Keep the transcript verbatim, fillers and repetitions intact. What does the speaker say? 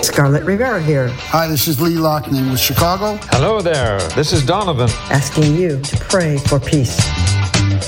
Scarlett Rivera here. Hi, this is Lee Loughnane with Chicago. Hello there, this is Donovan. Asking you to pray for peace.